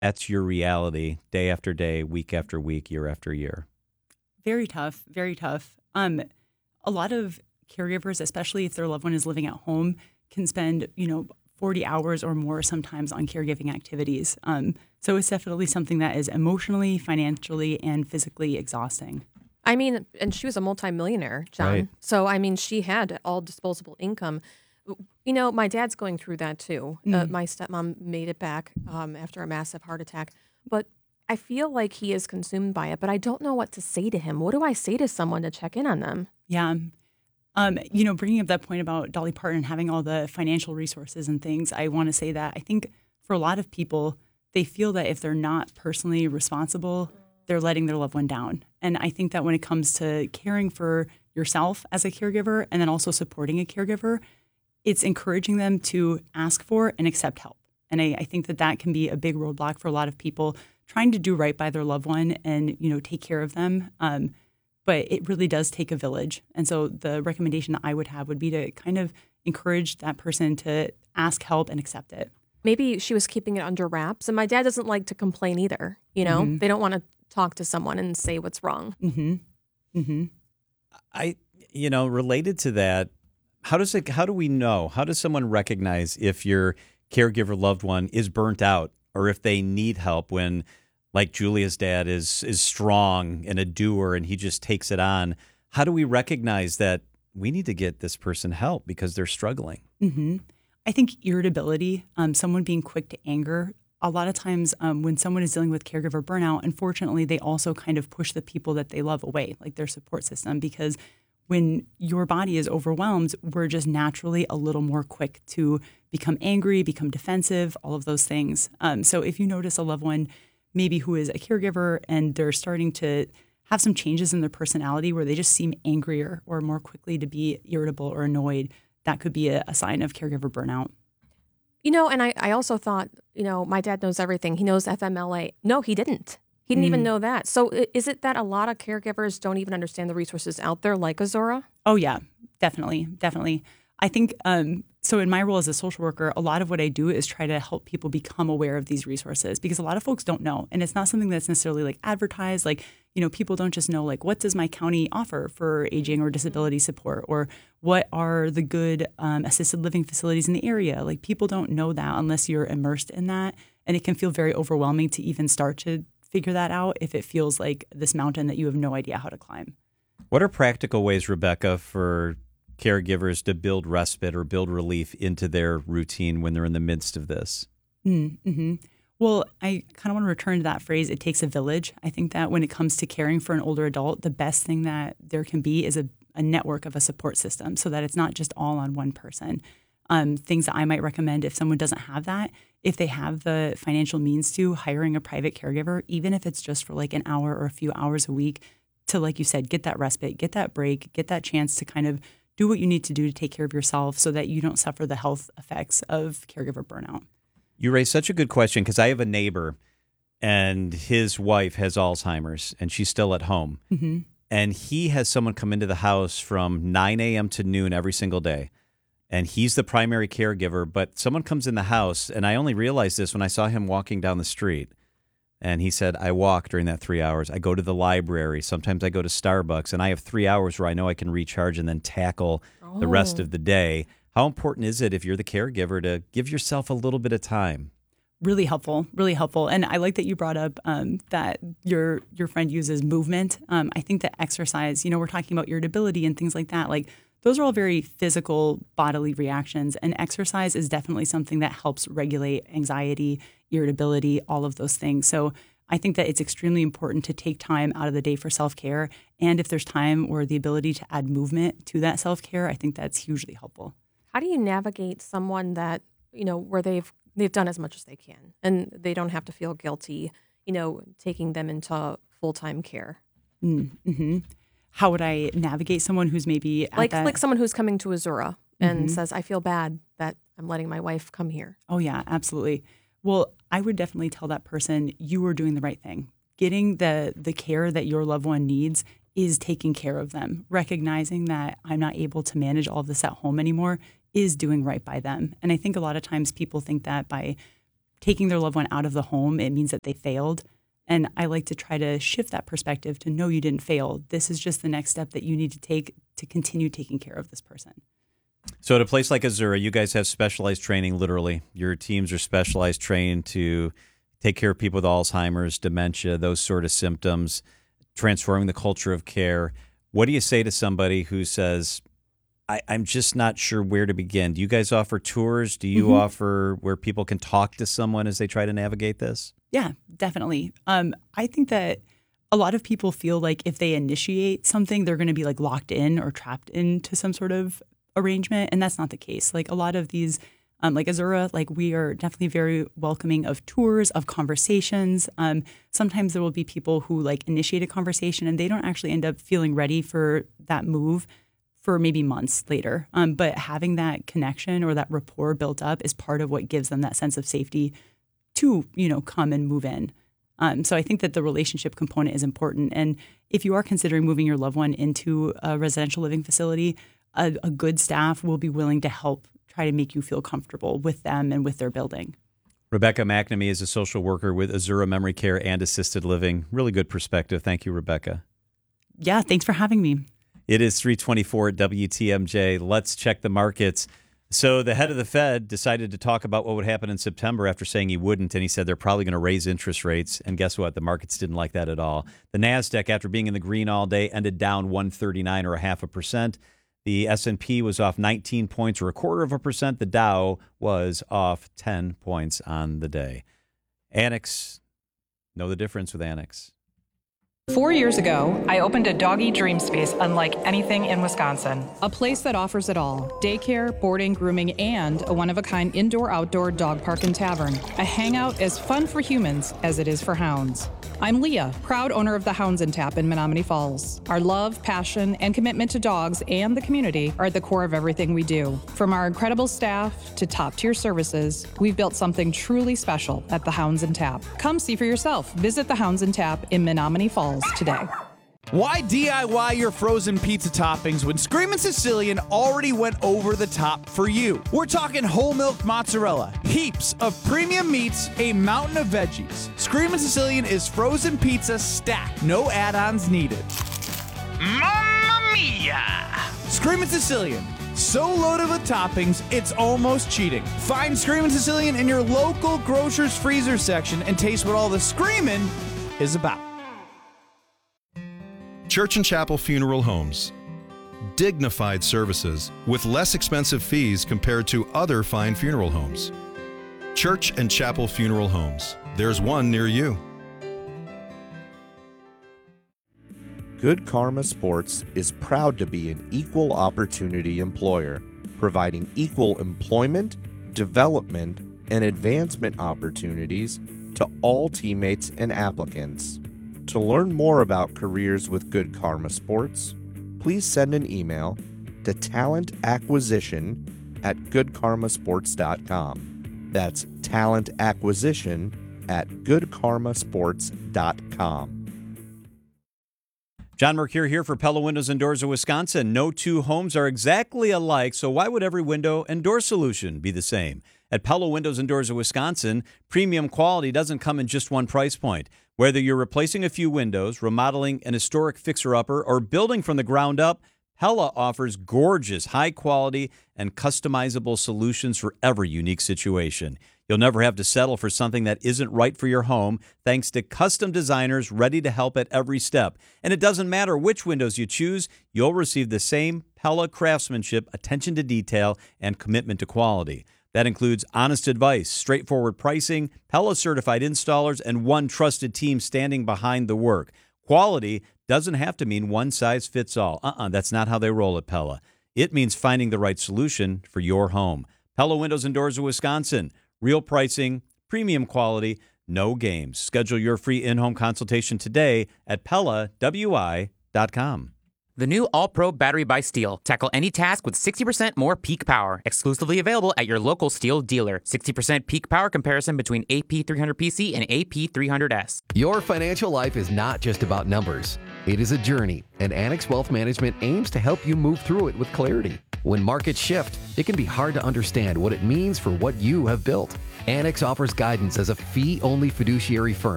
that's your reality day after day, week after week, year after year. Very tough, very tough. A lot of caregivers, especially if their loved one is living at home, can spend, 40 hours or more sometimes on caregiving activities. So it's definitely something that is emotionally, financially, and physically exhausting. I mean, and she was a multimillionaire, John. Right. So, I mean, she had all disposable income. My dad's going through that too. My stepmom made it back after a massive heart attack. But I feel like he is consumed by it, but I don't know what to say to him. What do I say to someone to check in on them? Yeah. Bringing up that point about Dolly Parton having all the financial resources and things, I want to say that I think for a lot of people, they feel that if they're not personally responsible, they're letting their loved one down. And I think that when it comes to caring for yourself as a caregiver and then also supporting a caregiver, it's encouraging them to ask for and accept help. And I think that can be a big roadblock for a lot of people trying to do right by their loved one and, take care of them. But it really does take a village. And so the recommendation that I would have would be to kind of encourage that person to ask help and accept it. Maybe she was keeping it under wraps. And my dad doesn't like to complain either. Mm-hmm. They don't want to talk to someone and say what's wrong. Mm-hmm. Mm-hmm. Related to that, how do we know? How does someone recognize if your caregiver loved one is burnt out or if they need help when, like Julia's dad is strong and a doer and he just takes it on? How do we recognize that we need to get this person help because they're struggling? Mm-hmm. I think irritability, someone being quick to anger. A lot of times when someone is dealing with caregiver burnout, unfortunately, they also kind of push the people that they love away, like their support system, because when your body is overwhelmed, we're just naturally a little more quick to become angry, become defensive, all of those things. So if you notice a loved one maybe who is a caregiver and they're starting to have some changes in their personality where they just seem angrier or more quickly to be irritable or annoyed, that could be a sign of caregiver burnout. And I also thought, my dad knows everything. He knows FMLA. No, he didn't. He didn't even know that. So is it that a lot of caregivers don't even understand the resources out there like Azora? Oh, yeah, definitely. I think so in my role as a social worker, a lot of what I do is try to help people become aware of these resources because a lot of folks don't know. And it's not something that's necessarily like advertised. Like, people don't just know like what does my county offer for aging or disability support or what are the good assisted living facilities in the area. Like people don't know that unless you're immersed in that. And it can feel very overwhelming to even start to figure that out if it feels like this mountain that you have no idea how to climb. What are practical ways, Rebecca, for caregivers to build respite or build relief into their routine when they're in the midst of this? Mm-hmm. Well, I kind of want to return to that phrase, it takes a village. I think that when it comes to caring for an older adult, the best thing that there can be is a network of a support system so that it's not just all on one person. Things that I might recommend if someone doesn't have that, if they have the financial means to, hiring a private caregiver, even if it's just for like an hour or a few hours a week to, like you said, get that respite, get that break, get that chance to kind of do what you need to do to take care of yourself so that you don't suffer the health effects of caregiver burnout. You raised such a good question because I have a neighbor and his wife has Alzheimer's and she's still at home. Mm-hmm. And he has someone come into the house from 9 a.m. to noon every single day. And he's the primary caregiver, but someone comes in the house, and I only realized this when I saw him walking down the street. And he said, I walk during that 3 hours. I go to the library. Sometimes I go to Starbucks, and I have 3 hours where I know I can recharge and then tackle the rest of the day. How important is it if you're the caregiver to give yourself a little bit of time? Really helpful, really helpful. And I like that you brought up that your friend uses movement. I think that exercise, we're talking about irritability and things like that. Like those are all very physical bodily reactions. And exercise is definitely something that helps regulate anxiety, irritability, all of those things. So I think that it's extremely important to take time out of the day for self-care. And if there's time or the ability to add movement to that self-care, I think that's hugely helpful. How do you navigate someone that, where they've done as much as they can and they don't have to feel guilty, taking them into full-time care? Mm-hmm. How would I navigate someone who's maybe like someone who's coming to Azura and says, I feel bad that I'm letting my wife come here? Oh, yeah, absolutely. Well, I would definitely tell that person you are doing the right thing. Getting the care that your loved one needs is taking care of them. Recognizing that I'm not able to manage all of this at home anymore is doing right by them. And I think a lot of times people think that by taking their loved one out of the home, it means that they failed. And I like to try to shift that perspective to no, you didn't fail. This is just the next step that you need to take to continue taking care of this person. So at a place like Azura, you guys have specialized training, literally. Your teams are specialized trained to take care of people with Alzheimer's, dementia, those sort of symptoms, transforming the culture of care. What do you say to somebody who says, I'm just not sure where to begin? Do you guys offer tours? Do you offer where people can talk to someone as they try to navigate this? Yeah, definitely. I think that a lot of people feel like if they initiate something, they're going to be like locked in or trapped into some sort of arrangement. And that's not the case. Like a lot of these, like Azura, like we are definitely very welcoming of tours, of conversations. Sometimes there will be people who like initiate a conversation and they don't actually end up feeling ready for that move for maybe months later. But having that connection or that rapport built up is part of what gives them that sense of safety to, come and move in. So I think that the relationship component is important. And if you are considering moving your loved one into a residential living facility, a good staff will be willing to help try to make you feel comfortable with them and with their building. Rebecca McNamee is a social worker with Azura Memory Care and Assisted Living. Really good perspective. Thank you, Rebecca. Yeah, thanks for having me. It is 3:24 at WTMJ. Let's check the markets. So the head of the Fed decided to talk about what would happen in September after saying he wouldn't, and he said they're probably going to raise interest rates. And guess what? The markets didn't like that at all. The NASDAQ, after being in the green all day, ended down 139 or 0.5%. The S&P was off 19 points or 0.25%. The Dow was off 10 points on the day. Annex, know the difference with Annex. 4 years ago, I opened a doggy dream space unlike anything in Wisconsin. A place that offers it all: daycare, boarding, grooming, and a one-of-a-kind indoor-outdoor dog park and tavern. A hangout as fun for humans as it is for hounds. I'm Leah, proud owner of the Hounds and Tap in Menomonee Falls. Our love, passion, and commitment to dogs and the community are at the core of everything we do. From our incredible staff to top-tier services, we've built something truly special at the Hounds and Tap. Come see for yourself. Visit the Hounds and Tap in Menomonee Falls today. Why DIY your frozen pizza toppings when Screamin' Sicilian already went over the top for you? We're talking whole milk mozzarella, heaps of premium meats, a mountain of veggies. Screamin' Sicilian is frozen pizza stacked, no add-ons needed. Mamma mia! Screamin' Sicilian, so loaded with toppings, it's almost cheating. Find Screamin' Sicilian in your local grocer's freezer section and taste what all the screamin' is about. Church and Chapel Funeral Homes. Dignified services with less expensive fees compared to other fine funeral homes. Church and Chapel Funeral Homes. There's one near you. Good Karma Sports is proud to be an equal opportunity employer, providing equal employment, development, and advancement opportunities to all teammates and applicants. To learn more about careers with Good Karma Sports, please send an email to talentacquisition@goodkarmasports.com. That's talentacquisition@goodkarmasports.com. John Mercure here for Pella Windows and Doors of Wisconsin. No two homes are exactly alike, so why would every window and door solution be the same? At Pella Windows and Doors of Wisconsin, premium quality doesn't come in just one price point. Whether you're replacing a few windows, remodeling an historic fixer-upper, or building from the ground up, Pella offers gorgeous, high-quality, and customizable solutions for every unique situation. You'll never have to settle for something that isn't right for your home, thanks to custom designers ready to help at every step. And it doesn't matter which windows you choose, you'll receive the same Pella craftsmanship, attention to detail, and commitment to quality. That includes honest advice, straightforward pricing, Pella-certified installers, and one trusted team standing behind the work. Quality doesn't have to mean one size fits all. That's not how they roll at Pella. It means finding the right solution for your home. Pella Windows and Doors of Wisconsin. Real pricing, premium quality, no games. Schedule your free in-home consultation today at PellaWI.com. The new All-Pro battery by Steel. Tackle any task with 60% more peak power. Exclusively available at your local Steel dealer. 60% peak power comparison between AP300PC and AP300S. Your financial life is not just about numbers. It is a journey, and Annex Wealth Management aims to help you move through it with clarity. When markets shift, it can be hard to understand what it means for what you have built. Annex offers guidance as a fee-only fiduciary firm